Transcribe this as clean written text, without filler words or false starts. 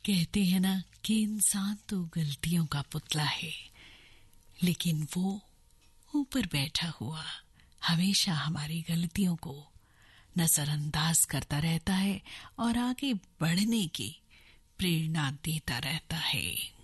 कहते हैं ना कि इंसान तो गलतियों का पुतला है, लेकिन वो ऊपर बैठा हुआ हमेशा हमारी गलतियों को नजरअंदाज करता रहता है और आगे बढ़ने की प्रेरणा देता रहता है।